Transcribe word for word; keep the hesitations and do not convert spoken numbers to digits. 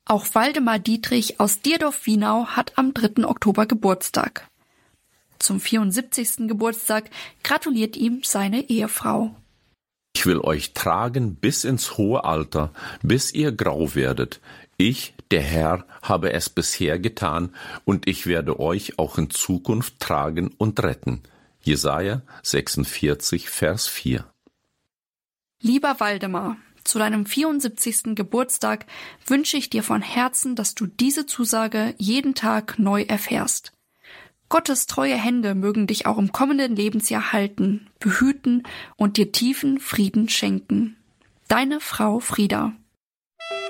Auch Waldemar Dietrich aus Dierdorf-Wienau hat am dritten Oktober Geburtstag. Zum vierundsiebzigsten Geburtstag gratuliert ihm seine Ehefrau. Ich will euch tragen bis ins hohe Alter, bis ihr grau werdet. Ich, der Herr, habe es bisher getan, und ich werde euch auch in Zukunft tragen und retten. Jesaja sechsundvierzig, Vers vier. Lieber Waldemar, zu deinem vierundsiebzigsten Geburtstag wünsche ich dir von Herzen, dass du diese Zusage jeden Tag neu erfährst. Gottes treue Hände mögen dich auch im kommenden Lebensjahr halten, behüten und dir tiefen Frieden schenken. Deine Frau Frieda.